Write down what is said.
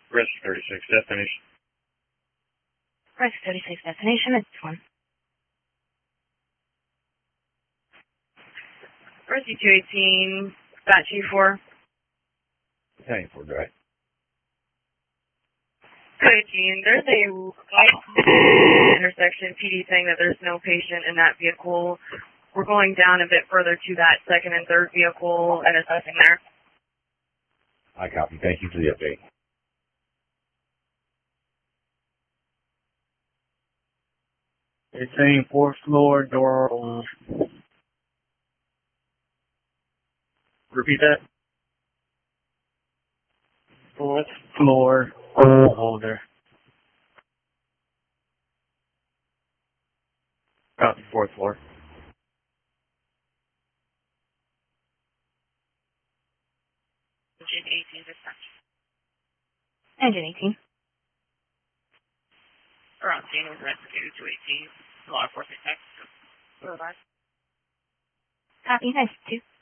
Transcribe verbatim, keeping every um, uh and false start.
Rescue thirty-six, destination. Rescue thirty-six, destination, it's one. Rescue two eighteen, Bat G four. ten four, right. two eighteen, there's a light intersection, P D saying that there's no patient in that vehicle. We're going down a bit further to that second and third vehicle and assessing there. I copy. Thank you for the update. It's saying fourth floor, door open. Repeat that. Fourth floor, door holder. Copy, fourth floor. Engine eighteen, dispatch. Engine eighteen. We're on scene with Rescue two eighteen, law enforcement text. Copy, nice, two.